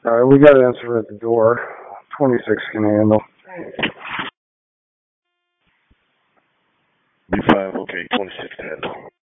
Alright, we got an answer at the door. 26 can handle. B5, okay, 26 to handle.